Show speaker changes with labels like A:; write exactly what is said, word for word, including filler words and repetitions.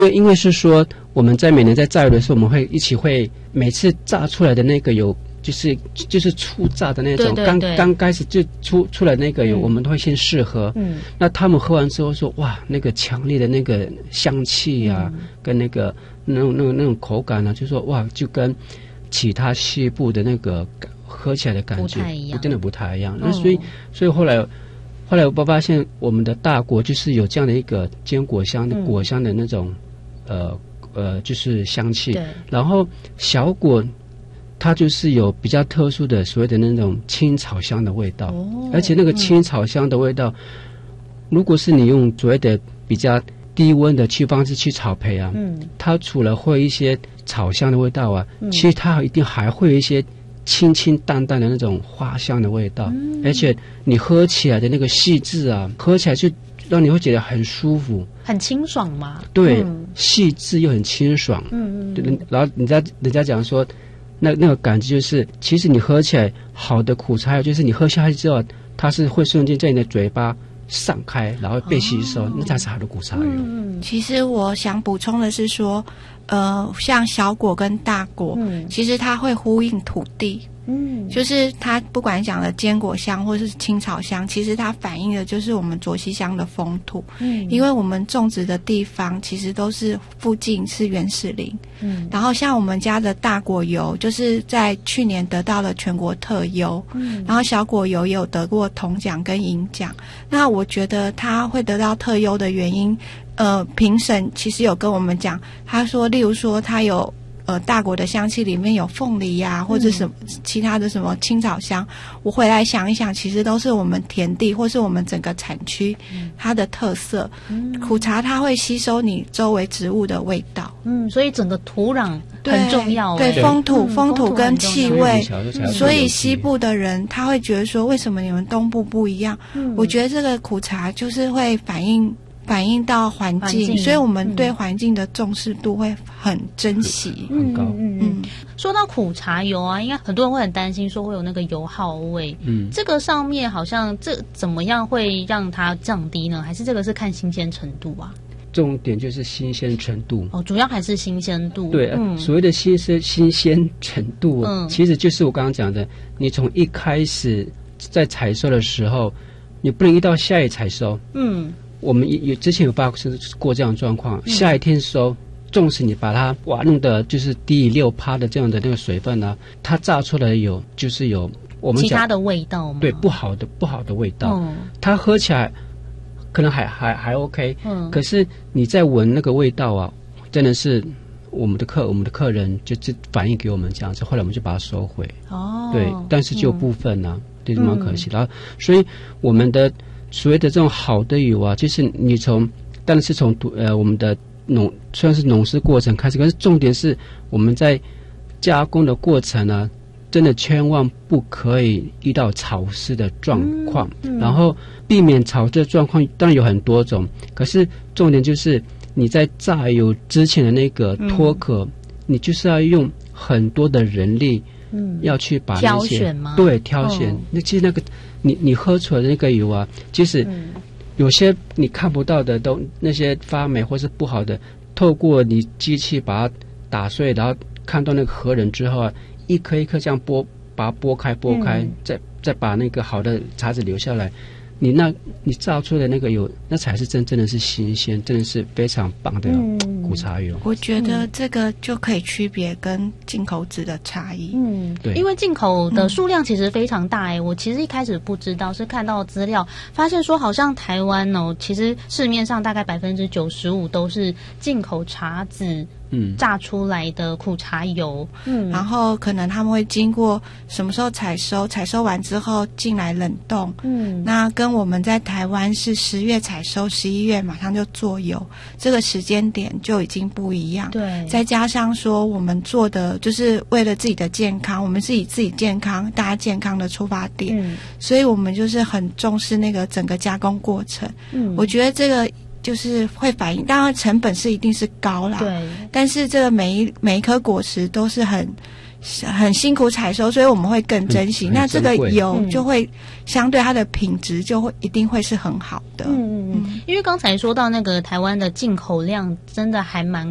A: 因为是说我们在每年在榨油的时候，我们会一起会每次榨出来的那个油，就是就是初榨的那种，刚刚开始就出出来那个油，嗯、我们都会先试喝。嗯，那他们喝完之后说，哇，那个强烈的那个香气啊，嗯、跟那个那种那种那种口感呢、啊，就说哇，就跟其他西部的那个喝起来的感觉
B: 不太一样，
A: 真的不太一样。那、嗯、所以所以后来。后来我发现我们的大果就是有这样的一个坚果香的、嗯、果香的那种呃呃就是香气，然后小果它就是有比较特殊的所谓的那种青草香的味道、哦、而且那个青草香的味道、嗯、如果是你用所谓的比较低温的去方式去炒焙啊、嗯、它除了会一些草香的味道啊、嗯、其实它一定还会有一些清清淡淡的那种花香的味道、嗯、而且你喝起来的那个细致啊，喝起来就让你会觉得很舒服，
B: 很清爽嘛。
A: 对、嗯、细致又很清爽。嗯嗯。然后人家人家讲说那那个感觉就是其实你喝起来好的苦茶油，就是你喝下去之后它是会瞬间在你的嘴巴散开，然后被吸收、哦、那才是好的苦茶油。
C: 嗯，其实我想补充的是说呃，像小果跟大果、嗯、其实它会呼应土地。嗯，就是它不管讲的坚果香或是青草香，其实它反映的就是我们卓溪乡的风土。嗯，因为我们种植的地方其实都是附近是原始林。嗯，然后像我们家的大果油，就是在去年得到了全国特优。嗯，然后小果油也有得过铜奖跟银奖。那我觉得它会得到特优的原因，呃，评审其实有跟我们讲，他说，例如说它有。呃，大果的香气里面有凤梨呀、啊，或者什么、嗯、其他的什么青草香，我回来想一想，其实都是我们田地或是我们整个产区、嗯、它的特色、嗯。苦茶它会吸收你周围植物的味道，
B: 嗯，所以整个土壤很重要。
C: 对，对风土、嗯、风土跟气味、嗯，所以西部的人他会觉得说，为什么你们东部不一样？嗯、我觉得这个苦茶就是会反映。反映到环 境, 环境，所以我们对环境的重视度会很珍惜，
A: 嗯、很高。
B: 嗯嗯。说到苦茶油啊，应该很多人会很担心说会有那个油耗味。嗯，这个上面好像这怎么样会让它降低呢？还是这个是看新鲜程度啊？
A: 重点就是新鲜程度
B: 哦，主要还是新鲜度。
A: 对，嗯、所谓的新鲜新鲜程度、嗯，其实就是我刚刚讲的，你从一开始在采收的时候，你不能一到下一采收，嗯。我们有之前有发生过这样的状况、嗯，下一天收，纵使你把它哇弄的就是低于六趴的这样的那个水分呢、啊，它榨出来有就是有我们
B: 其他的味道吗？
A: 对，不好的不好的味道，嗯、它喝起来可能还还还 OK，嗯，可是你在闻那个味道啊，真的是我们的客我们的客人就就反映给我们这样子，后来我们就把它收回。哦，对，但是就有部分呢、啊，对、嗯，蛮可惜的。然后，所以我们的。所谓的这种好的油啊，就是你从，当然是从呃我们的农虽然是农事过程开始，可是重点是我们在加工的过程呢、啊，真的千万不可以遇到潮湿的状况、嗯嗯，然后避免潮湿的状况，当然有很多种，可是重点就是你在榨油之前的那个脱壳，嗯、你就是要用很多的人力。嗯，要去把那些
B: 挑选吗？
A: 对，挑选。哦、那其实那个你你喝出来的那个油啊，其实有些你看不到的都那些发霉或是不好的，透过你机器把它打碎，然后看到那个核仁之后啊，一颗一颗这样剥，把它剥开剥开，嗯、再再把那个好的茶籽留下来。你那你榨出的那个油，那才是真正的是新鲜，真的是非常棒的苦茶油。
C: 我觉得这个就可以区别跟进口纸的差异。
B: 嗯，对，因为进口的数量其实非常大哎、欸嗯，我其实一开始不知道，是看到资料发现说，好像台湾哦，其实市面上大概百分之九十五都是进口茶籽。嗯，榨出来的苦茶油，
C: 嗯，然后可能他们会经过什么时候采收，采收完之后进来冷冻，嗯，那跟我们在台湾是十月采收，十一月马上就做油，这个时间点就已经不一样。
B: 对，
C: 再加上说我们做的就是为了自己的健康，我们是以自己健康、大家健康的出发点，嗯，所以我们就是很重视那个整个加工过程。嗯，我觉得这个。就是会反映，当然成本是一定是高啦，
B: 对，
C: 但是这个每一每一颗果实都是很很辛苦采收，所以我们会更珍惜。
A: 嗯、
C: 那这个油就会相对它的品质就会一定会是很好的。
B: 嗯嗯嗯，因为刚才说到那个台湾的进口量真的还蛮